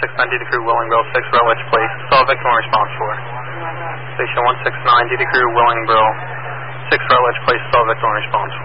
169, duty crew Willingboro, 6 Rutledge Place. That's all victim response for. Station 169, duty crew Willingboro, 6 Rutledge Place. That's all victim response for.